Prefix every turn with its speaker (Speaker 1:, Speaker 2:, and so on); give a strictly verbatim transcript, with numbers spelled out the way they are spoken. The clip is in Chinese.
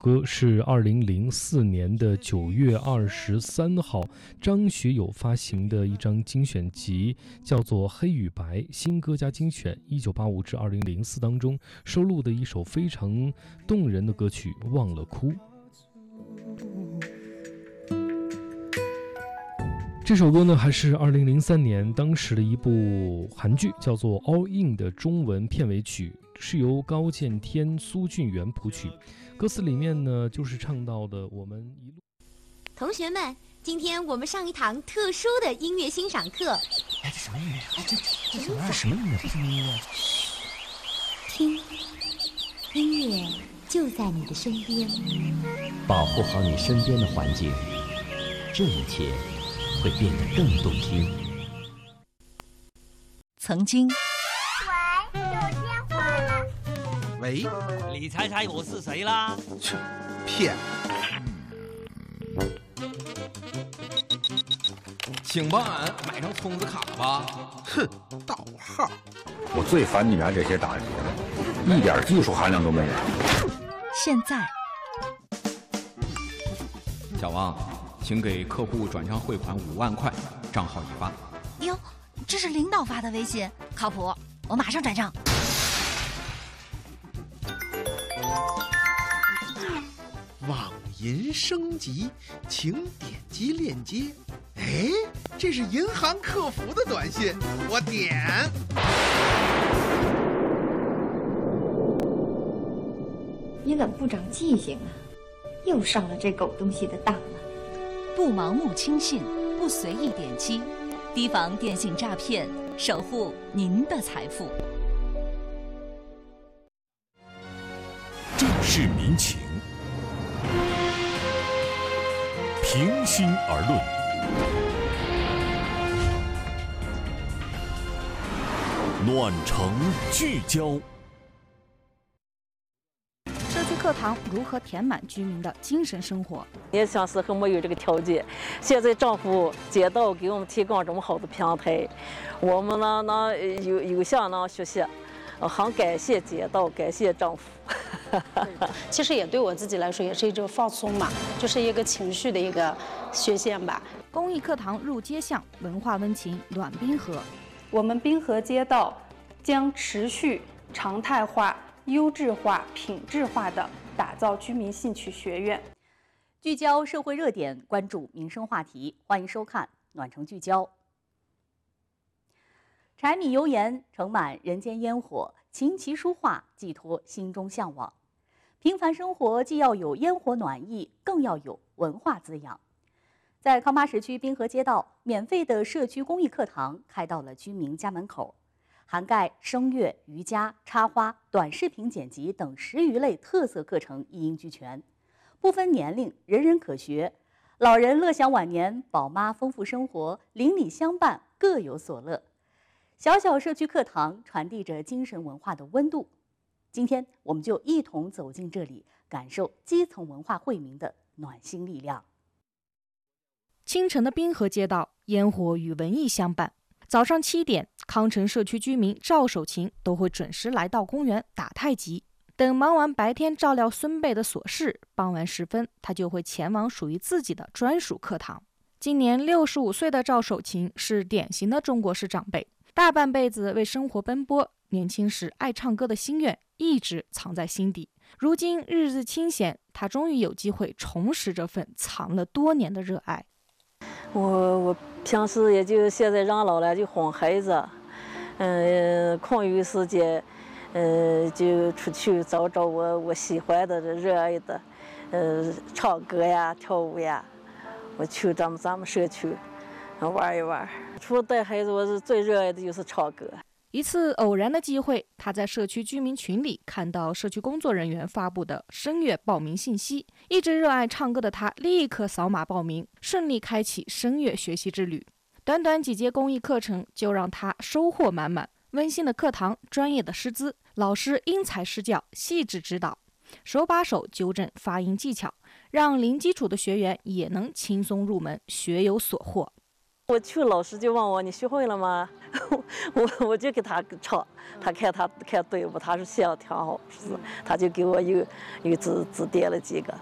Speaker 1: 歌是二零零四年的九月二十三号张学友发行的一张精选集，叫做《黑与白新歌加精选一九八五至二零零四》当中收录的一首非常动人的歌曲《忘了哭》。这首歌呢，还是二零零三年当时的一部韩剧叫做《All In》的中文片尾曲，是由高见天、苏俊元谱曲。歌词里面呢，就是唱到的我们一路。
Speaker 2: 同学们，今天我们上一堂特殊的音乐欣赏课。
Speaker 3: 哎，这什么音乐？哎，这这什么？这什么音乐？这什么音乐？
Speaker 2: 听，音乐就在你的身边。
Speaker 4: 保护好你身边的环境，这一切会变得更动听。
Speaker 5: 曾经。
Speaker 6: 喂，有电话了。
Speaker 7: 喂，
Speaker 8: 你猜猜我是谁啦？
Speaker 7: 切，骗！
Speaker 9: 请帮俺买张充值卡吧。
Speaker 7: 哼，盗号！
Speaker 10: 我最烦你们这些大学的，一点技术含量都没有。
Speaker 5: 现在，
Speaker 9: 小王，请给客户转账汇款五万块，账号已发。
Speaker 5: 哟，这是领导发的微信，靠谱，我马上转账。
Speaker 7: 网银升级，请点击链接。哎，这是银行客服的短信，我点。
Speaker 11: 你怎么不长记性啊？又上了这狗东西的当了。
Speaker 5: 不盲目轻信，不随意点击，提防电信诈骗，守护您的财富。
Speaker 12: 正视民情，平心而论，暖城聚焦。
Speaker 13: 社区课堂如何填满居民的精神生活？
Speaker 14: 也想是很没有这个条件，现在政府街道给我们提供这么好的平台，我们呢呢有有向呢学习，很感谢街道，感谢政府。
Speaker 15: 其实也对我自己来说也是一种放松嘛，就是一个情绪的一个宣泄吧。
Speaker 13: 公益课堂入街巷，文化温情暖滨河。
Speaker 16: 我们滨河街道将持续常态化、优质化、品质化的打造居民兴趣学院，
Speaker 5: 聚焦社会热点，关注民生话题。欢迎收看《暖城聚焦》。柴米油盐盛满人间烟火，琴棋书画寄托心中向往。平凡生活既要有烟火暖意，更要有文化滋养。在康巴什区滨河街道，免费的社区公益课堂开到了居民家门口，涵盖声乐、瑜伽、插花、短视频剪辑等十余类特色课程一应俱全，不分年龄，人人可学。老人乐享晚年，宝妈丰富生活，邻里相伴，各有所乐。小小社区课堂传递着精神文化的温度。今天我们就一同走进这里，感受基层文化惠民的暖心力量。
Speaker 13: 清晨的滨河街道，烟火与文艺相伴。早上七点，康城社区居民赵守琴都会准时来到公园打太极。等忙完白天照料孙辈的琐事，傍晚时分，他就会前往属于自己的专属课堂。今年六十五岁的赵守琴是典型的中国式长辈，大半辈子为生活奔波，年轻时爱唱歌的心愿一直藏在心底。如今日子清闲，他终于有机会重拾这份藏了多年的热爱。
Speaker 14: 我我平时也就现在人老了就哄孩子，嗯，空余时间，嗯，就出去找找我我喜欢的、热爱的，呃，唱歌呀、跳舞呀，我去咱们咱们社区玩一玩。除了带孩子，我是最热爱的就是唱歌。
Speaker 13: 一次偶然的机会，他在社区居民群里看到社区工作人员发布的声乐报名信息，一直热爱唱歌的他立刻扫码报名，顺利开启声乐学习之旅。短短几节公益课程就让他收获满满，温馨的课堂，专业的师资，老师因材施教，细致指导，手把手纠正发音技巧，让零基础的学员也能轻松入门，学有所获。
Speaker 14: 我去，老师就问我你学会了吗？我我就给他唱，他看他看对不？他说写的挺好，是，他就给我又又指指点了几个。